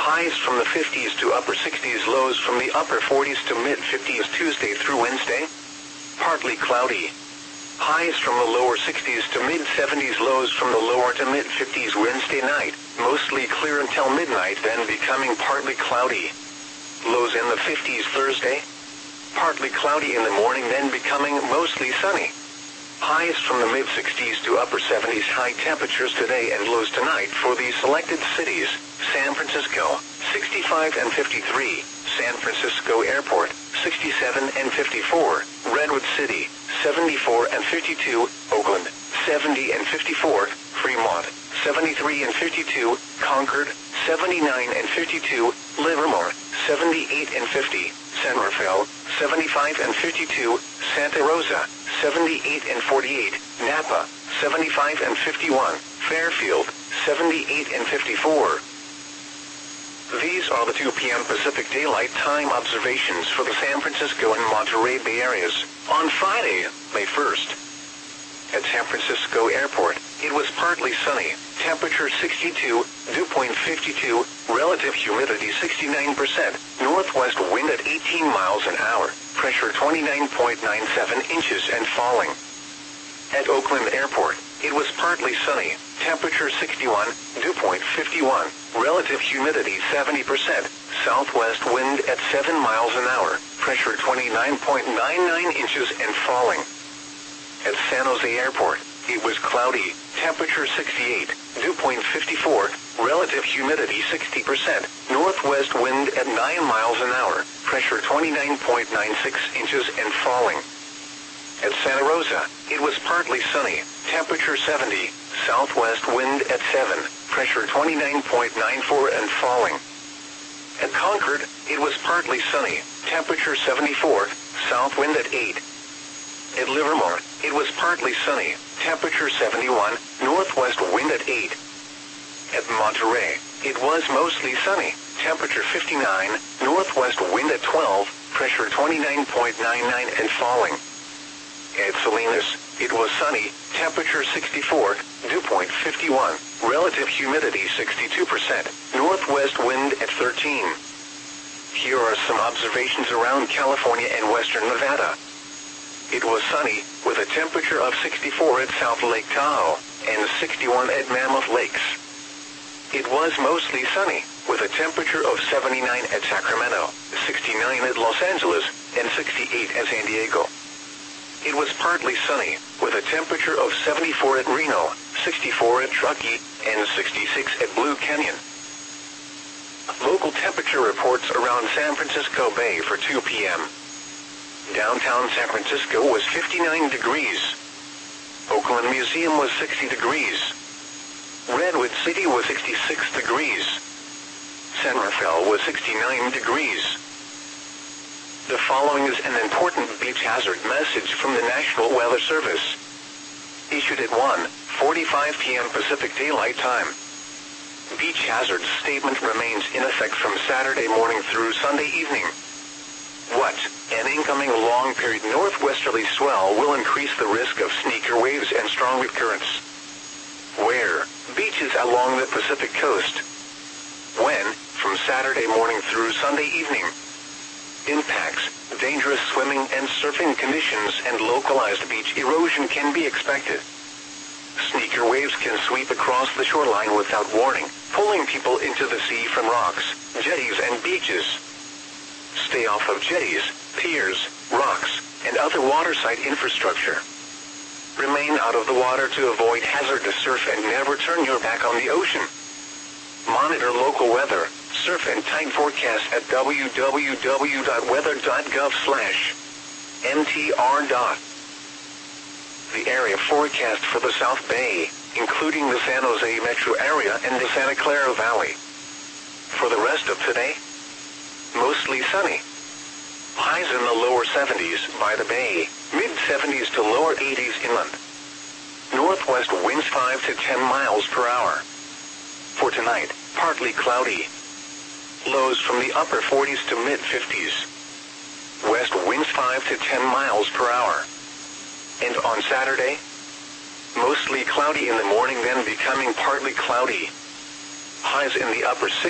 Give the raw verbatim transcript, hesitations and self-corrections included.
Highs from the fifties to upper sixties, lows from the upper forties to mid-fifties Tuesday through Wednesday. Partly cloudy. Highs from the lower sixties to mid-seventies, lows from the lower to mid-fifties Wednesday night. Mostly clear until midnight, then becoming partly cloudy. Lows in the fifties Thursday. Partly cloudy in the morning, then becoming mostly sunny. Highs from the mid-sixties to upper seventies. High temperatures today and lows tonight for the selected cities. San Francisco, sixty-five and fifty-three. San Francisco Airport, sixty-seven and fifty-four. Redwood City, seventy-four and fifty-two. Oakland, seventy and fifty-four. Fremont, seventy-three and fifty-two. Concord, seventy-nine and fifty-two. Livermore, seventy-eight and fifty. San Rafael, seventy-five and fifty-two. Santa Rosa, seventy-eight and forty-eight. Napa, seventy-five and fifty-one. Fairfield, seventy-eight and fifty-four. These are the two p m Pacific Daylight Time observations for the San Francisco and Monterey Bay areas on Friday, May first. At San Francisco Airport, it was partly sunny, temperature sixty-two, dew point fifty-two, relative humidity sixty-nine percent, northwest wind at eighteen miles an hour, pressure twenty-nine point nine seven inches and falling. At Oakland Airport, it was partly sunny, temperature sixty-one, dew point fifty-one, relative humidity seventy percent, southwest wind at seven miles an hour, pressure twenty-nine point nine nine inches and falling. At San Jose Airport, it was cloudy, temperature sixty-eight, dew point fifty-four, relative humidity sixty percent, northwest wind at nine miles an hour, pressure twenty-nine point nine six inches and falling. At Santa Rosa, it was partly sunny, temperature seventy, southwest wind at seven, pressure twenty-nine point nine four and falling. At Concord, it was partly sunny, temperature seventy-four, south wind at eight. At Livermore, it was partly sunny, temperature seventy-one, northwest wind at eight. At Monterey, it was mostly sunny, temperature fifty-nine, northwest wind at twelve, pressure twenty-nine point nine nine and falling. At Salinas, it was sunny, temperature sixty-four, dew point fifty-one, relative humidity sixty-two percent, northwest wind at thirteen. Here are some observations around California and western Nevada. It was sunny, with a temperature of sixty-four at South Lake Tahoe, and sixty-one at Mammoth Lakes. It was mostly sunny, with a temperature of seventy-nine at Sacramento, sixty-nine at Los Angeles, and sixty-eight at San Diego. It was partly sunny, with a temperature of seventy-four at Reno, sixty-four at Truckee, and sixty-six at Blue Canyon. Local temperature reports around San Francisco Bay for two p m Downtown San Francisco was fifty-nine degrees. Oakland Museum was sixty degrees. Redwood City was sixty-six degrees. San Rafael was sixty-nine degrees. The following is an important beach hazard message from the National Weather Service. Issued at one forty-five p m Pacific Daylight Time. Beach hazard statement remains in effect from Saturday morning through Sunday evening. What? An incoming long-period northwesterly swell will increase the risk of sneaker waves and strong wind currents. Where? Beaches along the Pacific coast. When? From Saturday morning through Sunday evening. Impacts, dangerous swimming and surfing conditions and localized beach erosion can be expected. Sneaker waves can sweep across the shoreline without warning, pulling people into the sea from rocks, jetties and beaches. Stay off of jetties, piers, rocks, and other waterside infrastructure. Remain out of the water to avoid hazardous surf and never turn your back on the ocean. Monitor local weather, surf and tide forecast at w w w dot weather dot gov slash m t r. The area forecast for the South Bay, including the San Jose metro area and the Santa Clara Valley. For the rest of today, mostly sunny. Highs in the lower seventies by the bay, mid-seventies to lower eighties inland. Northwest winds five to ten miles per hour. For tonight, partly cloudy. Lows from the upper forties to mid-fifties. West winds five to ten miles per hour. And on Saturday, mostly cloudy in the morning, then becoming partly cloudy. Highs in the upper sixties.